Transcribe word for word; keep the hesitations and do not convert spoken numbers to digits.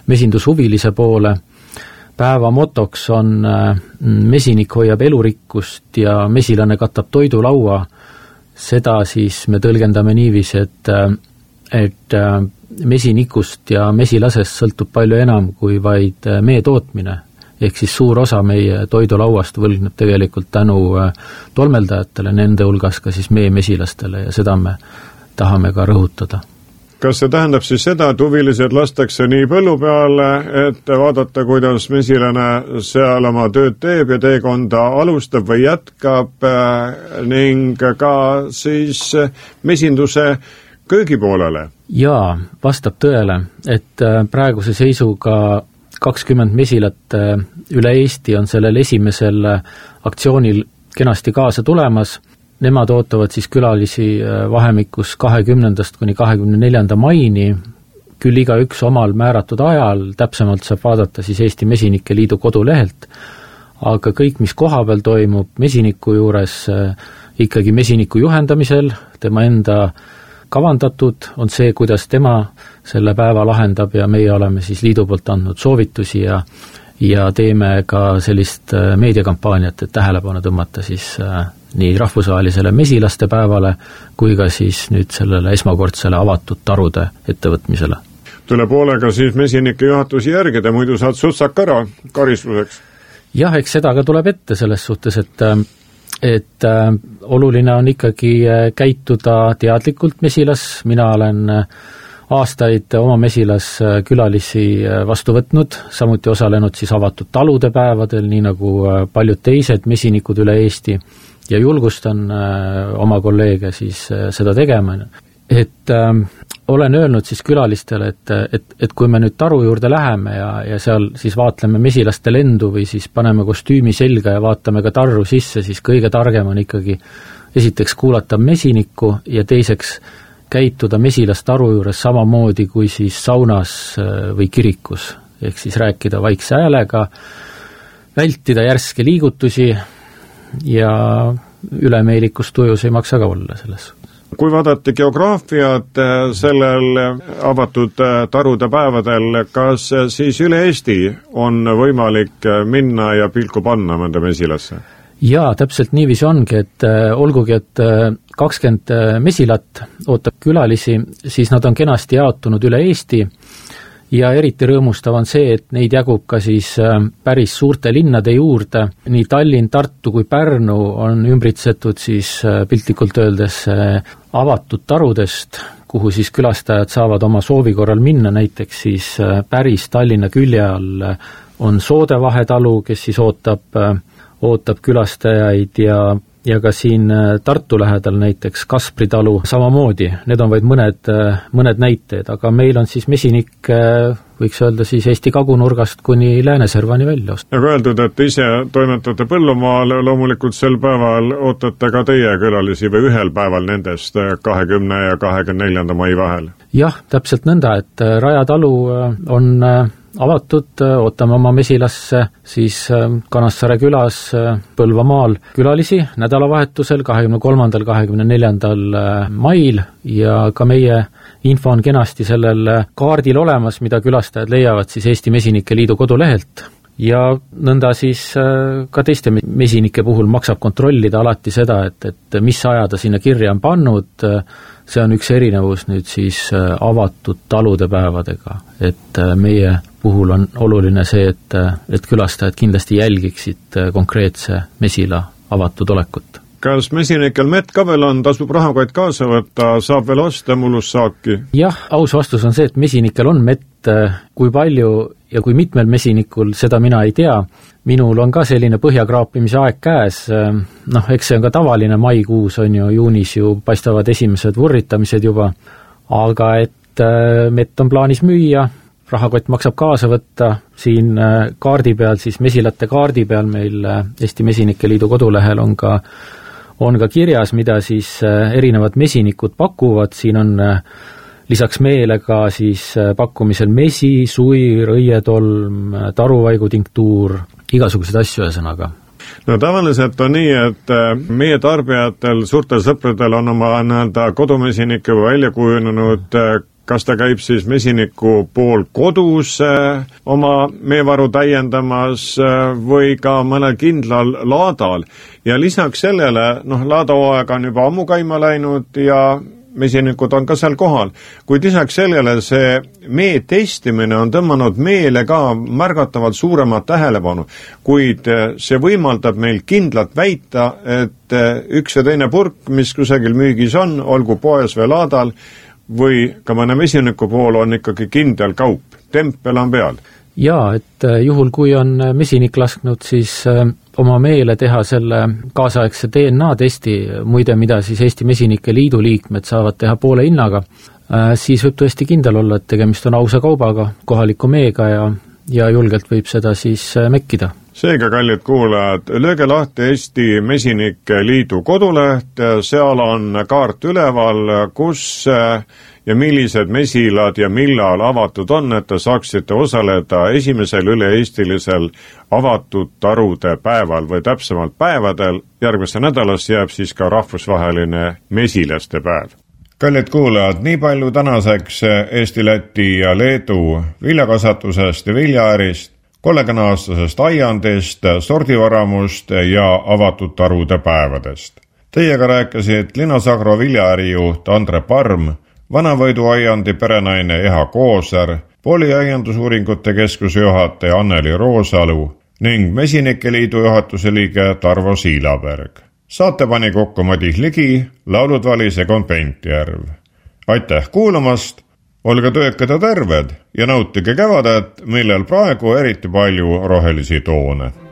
mesindushuvilise poole. Päeva motoks on mesinik hoiab elurikkust ja mesilane katab toidulaua. Seda siis me tõlgendame niiviisi, et, et mesinikust ja mesilasest sõltub palju enam kui vaid mee tootmine. Ehk siis suur osa meie toidulauast võlgneb tegelikult tänu tolmeldajatele, nende hulgas ka siis meie mesilastele ja seda me tahame ka rõhutada. Kas see tähendab siis seda, et huvilised lastakse nii põllu peale, et vaadata, kuidas mesilane seal oma tööd teeb ja teekonda alustab või jätkab ning ka siis mesinduse köögipoolele? Jaa, vastab tõele, et praeguse seisuga kakskümmend mesilat üle Eesti on sellel esimesel aktsioonil kenasti kaasa tulemas. Nemad ootavad siis külalisi vahemikus kahekümnendast kuni kahekümne neljanda maini, küll iga üks omal määratud ajal, täpsemalt saab vaadata siis Eesti Mesinike Liidu kodulehelt, aga kõik, mis koha peal toimub mesiniku juures, ikkagi mesiniku juhendamisel, tema enda kavandatud on see, kuidas tema selle päeva lahendab ja meie oleme siis liidu poolt andnud soovitusi ja, ja teeme ka sellist meediakampaaniat, et tähelepanu tõmmata siis nii rahvusvahelisele mesilaste päevale kui ka siis nüüd sellele esmakordsele avatud tarude ettevõtmisele. Tule poolega siis mesinike juhatusi järgida, muidu saad sutsak ära karistuseks. Jah, eks seda ka tuleb ette selles suhtes, et, et äh, oluline on ikkagi käituda teadlikult mesilas. Mina olen aastaid oma mesilas külalisi vastu võtnud, samuti osalenud siis avatud talude päevadel, nii nagu paljud teised mesinikud üle Eesti. Ja julgustan äh, oma kolleege siis äh, seda tegema. Et äh, olen öelnud siis külalistele, et, et, et kui me nüüd taru juurde läheme ja, ja seal siis vaatleme mesilaste lendu või siis paneme kostüümi selga ja vaatame ka tarru sisse, siis kõige targem on ikkagi esiteks kuulata mesinikku ja teiseks käituda mesilast taru juures samamoodi kui siis saunas äh, või kirikus. Ehk siis rääkida vaikse häälega, vältida järske liigutusi ja ülemeelikust tujus ei maksa ka olla selles. Kui vaadati geograafiat sellel avatud tarude päevadel, kas siis üle Eesti on võimalik minna ja pilku panna mõnda mesilasse? Jaa, täpselt niiviisi ongi, et olgugi, et kakskümmend mesilat ootab külalisi, siis nad on kenasti jaotunud üle Eesti. Ja eriti rõõmustav on see, et neid jagub ka siis päris suurte linnade juurde. Nii Tallinn, Tartu kui Pärnu on ümbritsetud siis piltlikult öeldes avatud tarudest, kuhu siis külastajad saavad oma soovi korral minna. Näiteks siis päris Tallinna külje all on Soodevahe talu, kes siis ootab, ootab külastajaid ja ja ka siin Tartu lähedal näiteks Kaspri talu samamoodi, need on vaid mõned, mõned näited, aga meil on siis mesinik, võiks öelda siis Eesti kagunurgast kuni Lääneservani välja. Nagu öeldud, et ise toimetate Põllumaal, loomulikult sel päeval ootate ka teie külalisi või ühel päeval nendest kahekümne ja kahekümne neljanda mai vahel? Jah, täpselt nõnda, et Raja talu on avatud, ootame oma mesilasse siis Kanassaare külas Põlvamaal külalisi nädalavahetusel kahekümne kolmandal kahekümne neljandal mail ja ka meie info on kenasti sellel kaardil olemas, mida külastajad leiavad siis Eesti Mesinike Liidu kodulehelt. Ja nõnda siis ka teiste mesinike puhul maksab kontrollida alati seda, et, et mis aja ta sinna kirja on pannud. See on üks erinevus nüüd siis avatud talude päevadega, et meie puhul on oluline see, et, et külastajad kindlasti jälgiksid konkreetse mesila avatud olekut. Kas mesinikel mett ka veel on, tasub rahakott kaasa võtta, saab veel osta mullussaaki? Jah, aus vastus on see, et mesinikel on mett, kui palju ja kui mitmel mesinikul, seda mina ei tea. Minul on ka selline põhjakraapimise aeg käes, noh, eks see on ka tavaline maikuus, on ju, juunis ju paistavad esimesed vurritamised juba, aga et mett on plaanis müüa, rahakott maksab kaasa võtta, siin kaardi peal, siis mesilate kaardi peal meil Eesti Mesinike Liidu kodulehel on ka on ka kirjas, mida siis erinevad mesinikud pakuvad, siin on lisaks meele ka siis pakkumisel mesi, sui, rõietolm, taruvaigudinktuur, igasuguseid asju ühesõnaga. No tavaliselt on nii, et meie tarbijatel, suurtel sõpradel on oma nii-öelda kodumesinikke välja kujunenud kas ta käib siis mesiniku pool kodus oma meevaru täiendamas või ka mõnel kindlal laadal. Ja lisaks sellele, noh, laadahooaeg on juba ammu käima läinud ja mesinikud on ka seal kohal, kuid lisaks sellele see mee testimine on tõmmanud meele ka märgatavalt suuremat tähelepanu, kuid see võimaldab meil kindlalt väita, et üks ja teine purk, mis kusagil müügis on, olgu poes või laadal või ka mõne mesiniku pool, on ikkagi kindel kaup, tempel on peal. Jaa, et juhul kui on mesinik lasknud siis oma meele teha selle kaasaegse D N A testi, muide mida siis Eesti Mesinike Liidu liikmed saavad teha poole hinnaga, siis võib tõesti kindel olla, et tegemist on ausa kaubaga, kohaliku meega ja, ja julgelt võib seda siis mekkida. Seega, kallid kuulajad, lööge lahti Eesti Mesinike Liidu koduleht, seal on kaart üleval, kus ja millised mesilad ja millal avatud on, et te saaksite osaleda esimesel üle-eestilisel avatud tarude päeval või täpsemalt päevadel. Järgmisse nädalas jääb siis ka rahvusvaheline mesilaste päev. Kallid kuulajad, nii palju tänaseks Eesti, Läti ja Leedu viljakasvatusest ja viljaärist, kolmekümne-aastasest aiandist, sordivaramust ja avatud tarude päevadest. Teiega rääkisid Linnasagro viljaärijuht Andre Parm, Vanavõidu aiandi perenaine Eha Kooser, Pooliaiandusuuringute keskuse juhataja Anneli Roosalu ning Mesinike Liidu juhatuse liige Tarvo Siilaberg. Saate pani kokku Madis Ligi, laulud valis Egon Pentjärv. Aitäh kuulamast, olge töökad ja terved ja nautige kevadet, millel praegu eriti palju rohelisi toone.